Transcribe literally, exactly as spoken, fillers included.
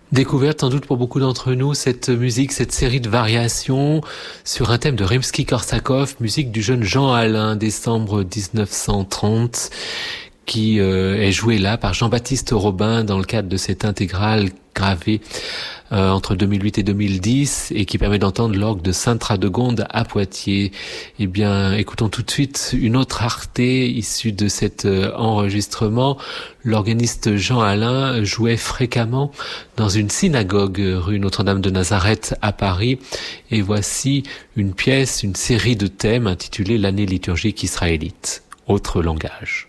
Découverte sans doute pour beaucoup d'entre nous, cette musique, cette série de variations sur un thème de Rimsky-Korsakov, musique du jeune Jean Alain, décembre dix-neuf cent trente, qui euh, est joué là par Jean-Baptiste Robin dans le cadre de cette intégrale gravée euh, entre deux mille huit et deux mille dix et qui permet d'entendre l'orgue de Sainte-Radegonde à Poitiers. Eh bien, écoutons tout de suite une autre rareté issue de cet euh, enregistrement. L'organiste Jean Alain jouait fréquemment dans une synagogue rue Notre-Dame de Nazareth à Paris. Et voici une pièce, une série de thèmes intitulée L'année liturgique israélite. Autre langage.